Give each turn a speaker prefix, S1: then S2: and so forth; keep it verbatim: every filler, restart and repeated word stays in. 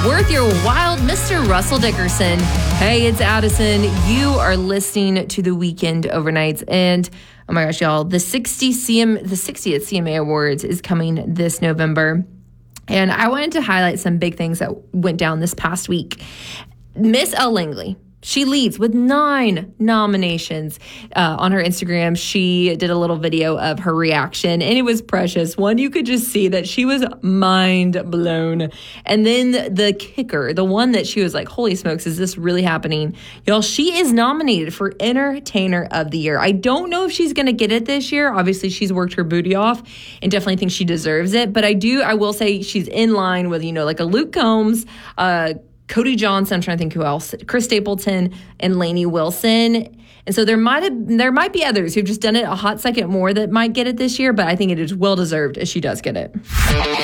S1: Worth your wild, Mister Russell Dickerson. Hey, it's Addison. You are listening to the Weekend Overnights, and oh my gosh, y'all, the sixty C M, the sixtieth C M A Awards is coming this November, and I wanted to highlight some big things that went down this past week. Miss Elle Langley. She leads with nine nominations. Uh, on her Instagram, she did a little video of her reaction, and it was precious. One, you could just see that she was mind blown. And then the kicker, the one that she was like, holy smokes, is this really happening? Y'all, she is nominated for Entertainer of the Year. I don't know if she's going to get it this year. Obviously, she's worked her booty off and definitely think she deserves it. But I do, I will say she's in line with, you know, like a Luke Combs, uh, Cody Johnson, I'm trying to think who else, Chris Stapleton, and Lainey Wilson. And so there might have, there might be others who've just done it a hot second more that might get it this year, but I think it is well deserved if she does get it.